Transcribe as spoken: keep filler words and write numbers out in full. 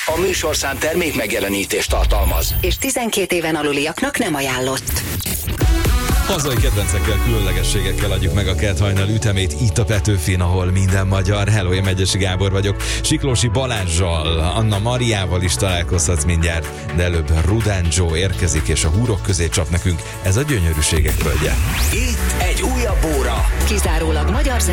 A műsorszám termék megjelenítést tartalmaz. És tizenkét éven aluliaknak nem ajánlott. Hazai kedvencekkel, különlegességekkel adjuk meg a kelt hajnal ütemét itt a Petőfin, ahol minden magyar. Hello, én Megyesi Gábor vagyok. Siklósi Balázssal, Anna Mariával is találkozhatsz mindjárt, de előbb Rudán Joe érkezik, és a húrok közé csap nekünk ez a gyönyörűségek völgye. Itt egy újabb óra. Kizárólag magyar